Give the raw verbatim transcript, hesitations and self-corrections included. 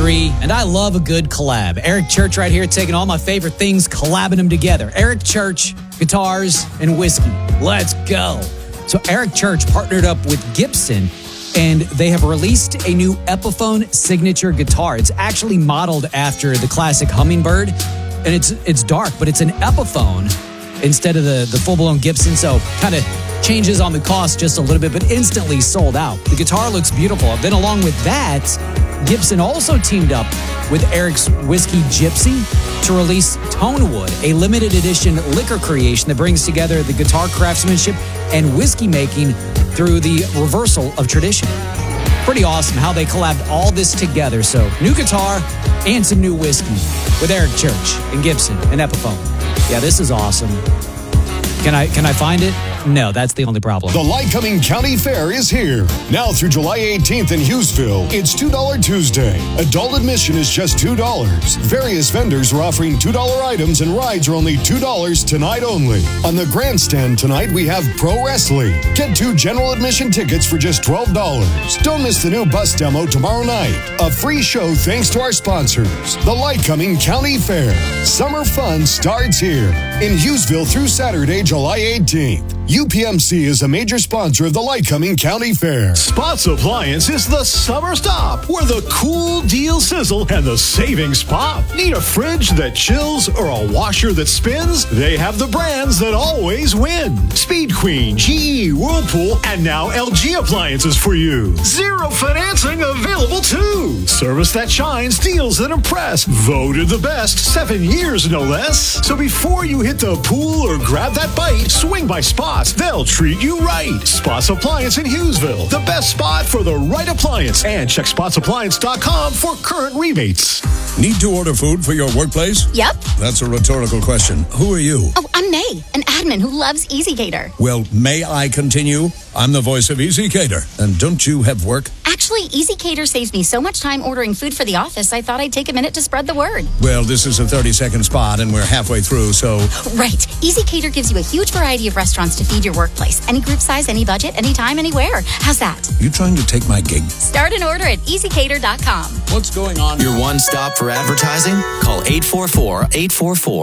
three, and I love a good collab. Eric Church right here taking all my favorite things, collabing them together. Eric Church, guitars, and whiskey. Let's go. So Eric Church partnered up with Gibson, and they have released a new Epiphone signature guitar. It's actually modeled after the classic Hummingbird, and it's it's dark, but it's an Epiphone instead of the, the full-blown Gibson, so kind of changes on the cost just a little bit, but instantly sold out. The guitar looks beautiful. Then along with that, Gibson also teamed up with Eric's Whiskey Gypsy to release Tonewood, a limited edition liquor creation that brings together the guitar craftsmanship and whiskey making through the reversal of tradition. Pretty awesome how they collabed all this together. So new guitar and some new whiskey with Eric Church and Gibson and Epiphone. Yeah, this is awesome. Can I can I find it? No, that's the only problem. The Lycoming County Fair is here. Now through July eighteenth in Hughesville, it's two dollar Tuesday. Adult admission is just two dollars. Various vendors are offering two dollar items and rides are only two dollars tonight only. On the grandstand tonight, we have pro wrestling. Get two general admission tickets for just twelve dollars. Don't miss the new bus demo tomorrow night. A free show thanks to our sponsors. The Lycoming County Fair. Summer fun starts here in Hughesville through Saturday, July eighteenth. U P M C is a major sponsor of the Lycoming County Fair. Spots Appliance is the summer stop where the cool deals sizzle and the savings pop. Need a fridge that chills or a washer that spins? They have the brands that always win. Speed Queen, G E, Whirlpool, and now L G Appliances for you. Zero financing available too. Service that shines, deals that impress. Voted the best seven years no less. So before you hit the pool or grab that bite, swing by Spots. They'll treat you right. Spots Appliance in Hughesville. The best spot for the right appliance. And check spots appliance dot com for current rebates. Need to order food for your workplace? Yep. That's a rhetorical question. Who are you? Oh, I'm May, an admin who loves EasyCater. Well, may I continue? I'm the voice of EasyCater. And don't you have work? Actually, EasyCater saves me so much time ordering food for the office, I thought I'd take a minute to spread the word. Well, this is a thirty-second spot, and we're halfway through, so... Right. EasyCater gives you a huge variety of restaurants to feed your workplace. Any group size, any budget, anytime, anywhere. How's that? You trying to take my gig? Start an order at easy cater dot com. What's going on? Your one stop for advertising? Call eight four four, eight four four